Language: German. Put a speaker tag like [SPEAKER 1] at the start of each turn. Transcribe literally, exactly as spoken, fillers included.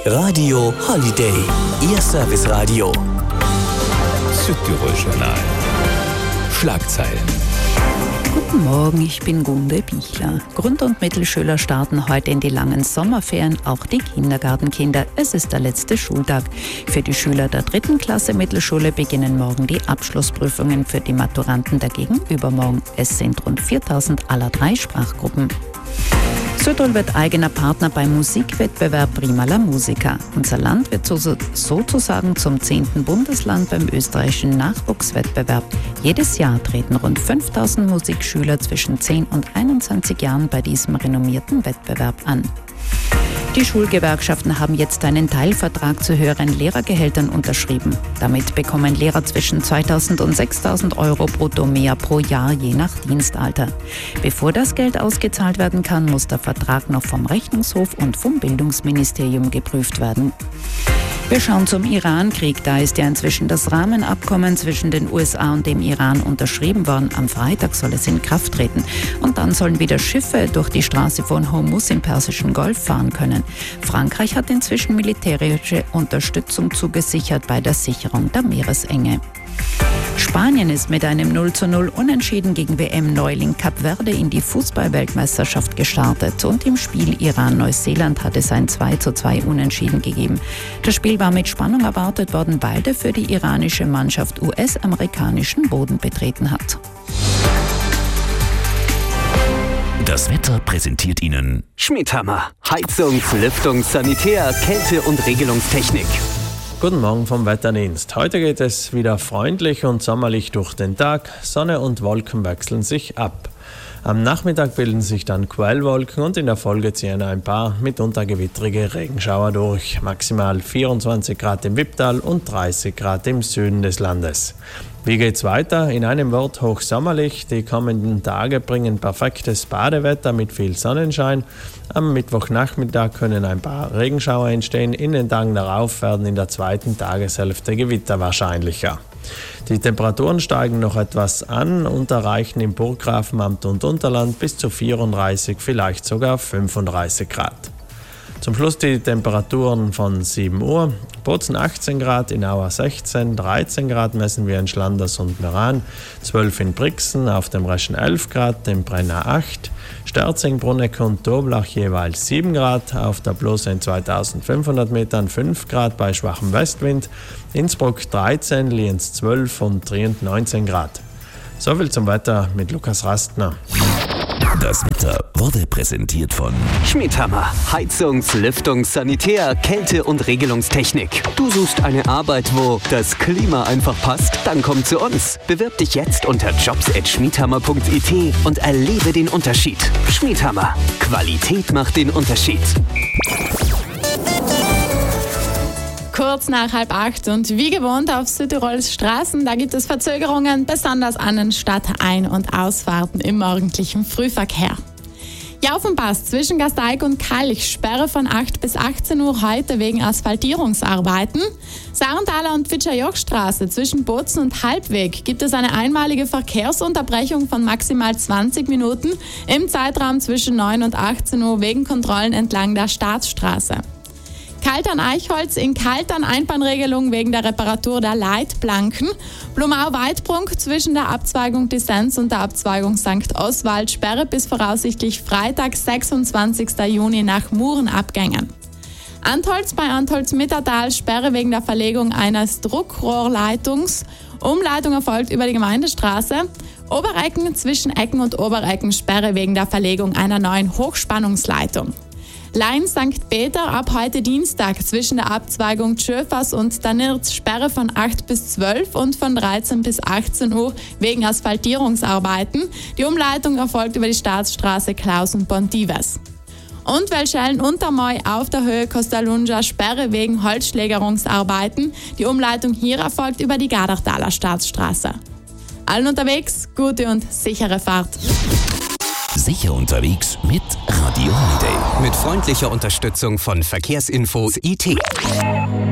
[SPEAKER 1] Radio Holiday, Ihr Serviceradio.
[SPEAKER 2] Südtirol Journal. Schlagzeilen.
[SPEAKER 3] Guten Morgen, ich bin Gunde Bichler. Grund- und Mittelschüler starten heute in die langen Sommerferien, auch die Kindergartenkinder. Es ist der letzte Schultag. Für die Schüler der dritten Klasse Mittelschule beginnen morgen die Abschlussprüfungen, für die Maturanten dagegen übermorgen. Es sind rund viertausend aller drei Sprachgruppen. Südtirol wird eigener Partner beim Musikwettbewerb Prima la Musica. Unser Land wird so, sozusagen zum zehnten Bundesland beim österreichischen Nachwuchswettbewerb. Jedes Jahr treten rund fünftausend Musikschüler zwischen zehn und einundzwanzig Jahren bei diesem renommierten Wettbewerb an. Die Schulgewerkschaften haben jetzt einen Teilvertrag zu höheren Lehrergehältern unterschrieben. Damit bekommen Lehrer zwischen zweitausend und sechstausend Euro brutto mehr pro Jahr, je nach Dienstalter. Bevor das Geld ausgezahlt werden kann, muss der Vertrag noch vom Rechnungshof und vom Bildungsministerium geprüft werden. Wir schauen zum Iran-Krieg. Da ist ja inzwischen das Rahmenabkommen zwischen den U S A und dem Iran unterschrieben worden. Am Freitag soll es in Kraft treten. Und dann sollen wieder Schiffe durch die Straße von Hormuz im Persischen Golf fahren können. Frankreich hat inzwischen militärische Unterstützung zugesichert bei der Sicherung der Meeresenge. Spanien ist mit einem null zu null Unentschieden gegen W M-Neuling Kap Verde in die Fußball-Weltmeisterschaft gestartet. Und im Spiel Iran-Neuseeland hat es ein zwei zu zwei Unentschieden gegeben. Das Spiel war mit Spannung erwartet worden, weil der für die iranische Mannschaft U S-amerikanischen Boden betreten hat.
[SPEAKER 1] Das Wetter präsentiert Ihnen
[SPEAKER 4] Schmiedhammer. Heizungs-, Lüftungs-, Sanitär-, Kälte- und Regelungstechnik.
[SPEAKER 5] Guten Morgen vom Wetterdienst. Heute geht es wieder freundlich und sommerlich durch den Tag. Sonne und Wolken wechseln sich ab. Am Nachmittag bilden sich dann Quellwolken und in der Folge ziehen ein paar mitunter gewittrige Regenschauer durch. Maximal vierundzwanzig Grad im Wipptal und dreißig Grad im Süden des Landes. Wie geht's weiter? In einem Wort hochsommerlich. Die kommenden Tage bringen perfektes Badewetter mit viel Sonnenschein. Am Mittwochnachmittag können ein paar Regenschauer entstehen. In den Tagen darauf werden in der zweiten Tageshälfte Gewitter wahrscheinlicher. Die Temperaturen steigen noch etwas an und erreichen im Burggrafenamt und Unterland bis zu vierunddreißig, vielleicht sogar fünfunddreißig Grad. Zum Schluss die Temperaturen von sieben Uhr. Bozen achtzehn Grad, in Auer sechzehn, dreizehn Grad messen wir in Schlanders und Meran, zwölf in Brixen, auf dem Reschen elf Grad, im Brenner acht, Sterzing, Bruneck und Toblach jeweils sieben Grad, auf der Blose in zweitausendfünfhundert Metern fünf Grad bei schwachem Westwind, Innsbruck dreizehn, Lienz zwölf und Trient neunzehn Grad. Soviel zum Wetter mit Lukas Rastner.
[SPEAKER 1] Das Wetter wurde präsentiert von
[SPEAKER 4] Schmiedhammer. Heizungs-, Lüftungs-, Sanitär-, Kälte- und Regelungstechnik. Du suchst eine Arbeit, wo das Klima einfach passt? Dann komm zu uns. Bewirb dich jetzt unter jobs at schmiedhammer punkt i t und erlebe den Unterschied. Schmiedhammer. Qualität macht den Unterschied.
[SPEAKER 6] Kurz nach halb acht und wie gewohnt auf Südtirols Straßen, da gibt es Verzögerungen, besonders an den Stadtein- und Ausfahrten im morgendlichen Frühverkehr. Ja, auf dem Pass zwischen Gasteig und Kalch, Sperre von acht bis achtzehn Uhr heute wegen Asphaltierungsarbeiten. Sarenthaler und Twitscherjochstraße zwischen Bozen und Halbweg gibt es eine einmalige Verkehrsunterbrechung von maximal zwanzig Minuten im Zeitraum zwischen neun und achtzehn Uhr wegen Kontrollen entlang der Staatsstraße. Kaltern-Eichholz in Kaltern Einbahnregelung wegen der Reparatur der Leitplanken. Blumau-Weidprunk zwischen der Abzweigung Dissens und der Abzweigung Sankt Oswald Sperre bis voraussichtlich Freitag, sechsundzwanzigsten Juni nach Murenabgängen. Antholz bei Antholz-Mittertal Sperre wegen der Verlegung eines Druckrohrleitungs. Umleitung erfolgt über die Gemeindestraße. Oberecken zwischen Ecken und Oberecken Sperre wegen der Verlegung einer neuen Hochspannungsleitung. Lain Sankt Peter ab heute Dienstag zwischen der Abzweigung Tschöfers und der Nirz Sperre von acht bis zwölf und von dreizehn bis achtzehn Uhr wegen Asphaltierungsarbeiten. Die Umleitung erfolgt über die Staatsstraße Klaus und Pontives. Und Welschellen-Untermoy auf der Höhe Kostalunja Sperre wegen Holzschlägerungsarbeiten. Die Umleitung hier erfolgt über die Gardartaler Staatsstraße. Allen unterwegs, gute und sichere Fahrt.
[SPEAKER 1] Sicher unterwegs mit Radio Holiday.
[SPEAKER 4] Mit freundlicher Unterstützung von Verkehrsinfos I T.